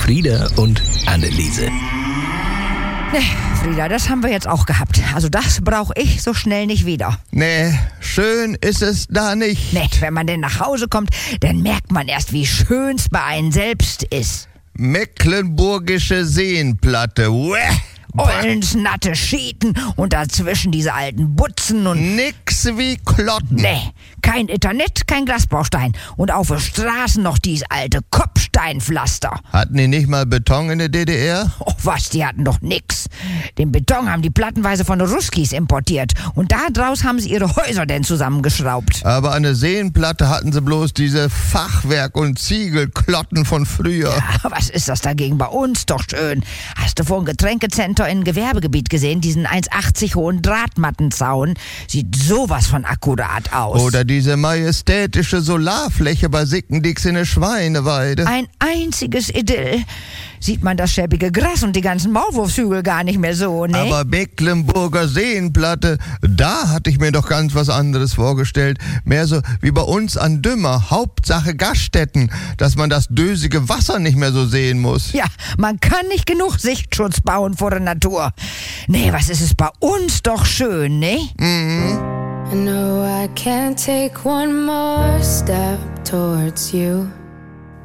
Frieda und Anneliese. Ne, Frieda, das haben wir jetzt auch gehabt. Also das brauche ich so schnell nicht wieder. Nee, schön ist es da nicht. Ne, wenn man denn nach Hause kommt, dann merkt man erst, wie schön's bei einem selbst ist. Mecklenburgische Seenplatte. Uäh. Ollensnatte Schieten und dazwischen diese alten Butzen und... Nix wie Klotten. Ne, kein Ethernet, kein Glasbaustein. Und auf den Straßen noch dies alte Kopfsteinpflaster. Hatten die nicht mal Beton in der DDR? Oh was, die hatten doch nix. Den Beton haben die plattenweise von den Ruskis importiert. Und da draus haben sie ihre Häuser denn zusammengeschraubt. Aber an der Seenplatte hatten sie bloß diese Fachwerk- und Ziegelklotten von früher. Ja, was ist das dagegen bei uns? Doch schön. Hast du vor dem Getränkecenter in Gewerbegebiet gesehen? Diesen 1,80 hohen Drahtmattenzaun. Sieht sowas von akkurat aus. Oder diese majestätische Solarfläche bei Sickendix in der Schweineweide. Ein einziges Idyll. Sieht man das schäbige Gras und die ganzen Maulwurfshügel gar nicht mehr so, ne? Aber Mecklenburger Seenplatte, da hatte ich mir doch ganz was anderes vorgestellt. Mehr so wie bei uns an Dümmer. Hauptsache Gaststätten, dass man das dösige Wasser nicht mehr so sehen muss. Ja, man kann nicht genug Sichtschutz bauen vor der Natur. Nee, was ist es bei uns doch schön, ne? I know I can't take one more step towards you.